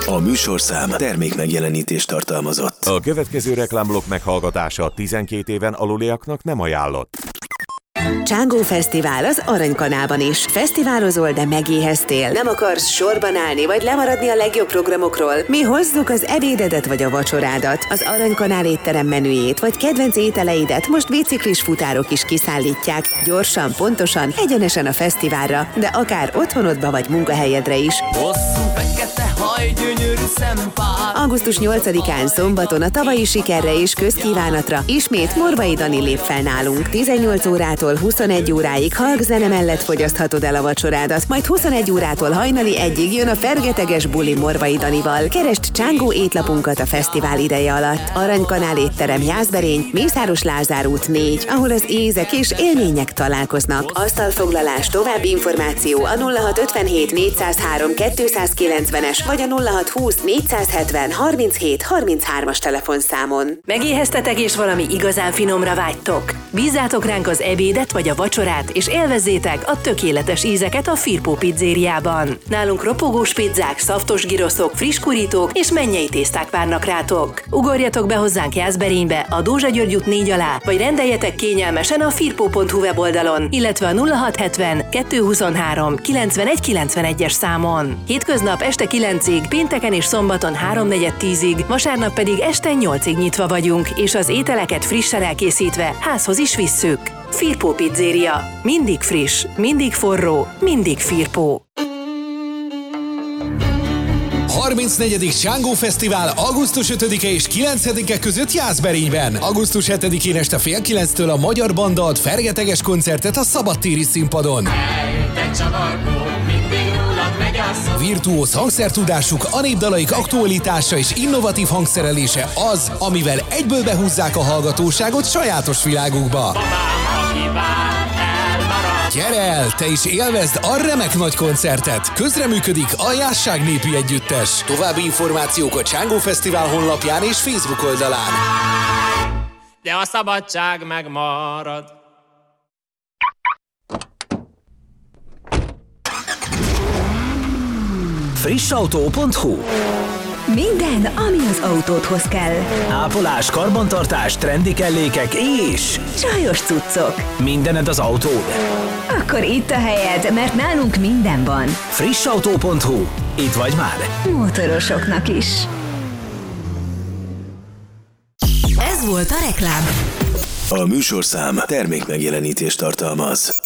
A műsorszám termék megjelenítést tartalmazott. A következő reklámblokk meghallgatása 12 éven aluliaknak nem ajánlott. Csángó Fesztivál az Aranykanálban is. Fesztiválozol, de megéheztél. Nem akarsz sorban állni, vagy lemaradni a legjobb programokról? Mi hozzuk az ebédedet vagy a vacsorádat. Az Aranykanál étterem menüjét, vagy kedvenc ételeidet most biciklis futárok is kiszállítják. Gyorsan, pontosan, egyenesen a fesztiválra, de akár otthonodba vagy munkahelyedre is. Hosszú fekete haj, gyönyörű szempár. Augusztus 8-án szombaton a tavalyi sikerre és közkívánatra ismét Morvai Dani lép fel nálunk. 18 órától 21 óráig hallgzene mellett fogyaszthatod el a vacsorádat, majd 21 órától hajnali 1-ig jön a fergeteges buli Morvai Danival. Keresd Csángó étlapunkat a fesztivál ideje alatt. Aranykanál étterem, Jászberény, Mészáros Lázár út 4, ahol az ízek és élmények találkoznak. Asztalfoglalás, további információ a 0657 403 290-es vagy a 0620 470 37 33-as telefonszámon. Megéheztetek és valami igazán finomra vágytok? Bízzátok ránk az ebédet vagy a vacsorát, és élvezzétek a tökéletes ízeket a Firpo pizzériában. Nálunk ropogós pizzák, szaftos giroszok, friss kurítók és mennyei tészták várnak rátok. Ugorjatok be hozzánk Jászberénybe, a Dózsa György út 4 alá, vagy rendeljetek kényelmesen a firpo.hu weboldalon, illetve a 0670 223 9191-es számon. Hétköznap este 9-ig, pénteken és szombaton 3-4-10-ig, vasárnap pedig este 8-ig nyitva vagyunk, és az ételeket frissen elkészítve házhoz is visszük. Firpo Pizzéria. Mindig friss, mindig forró, mindig Firpo. 34. Csángó Fesztivál augusztus 5-e és 9-e között Jászberényben. Augusztus 7-én este fél 9-től a Magyar Banda ad fergeteges koncertet a szabadtéri színpadon. Virtuóz hangszertudásuk, a népdalaik aktualitása és innovatív hangszerelése az, amivel egyből behúzzák a hallgatóságot sajátos világukba. Gyere el, te is élvezd a remek nagy koncertet! Közreműködik a Jásság Népi Együttes. További információk a Csángó Fesztivál honlapján és Facebook oldalán. De a szabadság megmarad. Frissautó.hu. Minden, ami az autódhoz kell. Ápolás, karbantartás, trendi kellékek és Csajos cuccok. mindened az autód. Akkor itt a helyed, mert nálunk minden van. Frissautó.hu. Itt vagy már. Motorosoknak is. Ez volt a reklám. A műsorszám termék megjelenítést tartalmaz.